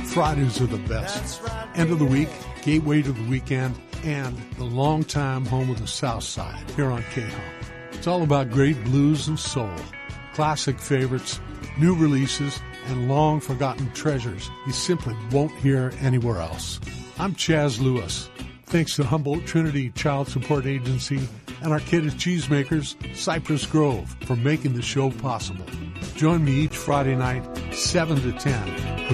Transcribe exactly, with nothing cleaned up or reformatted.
Fridays are the best. End of the week, gateway to the weekend, and the longtime home of the South Side here on K H O M. It's all about great blues and soul, classic favorites, new releases, and long-forgotten treasures you simply won't hear anywhere else. I'm Chaz Lewis. Thanks to Humboldt Trinity Child Support Agency and our kid cheesemakers, Cypress Grove, for making the show possible. Join me each Friday night, seven to ten,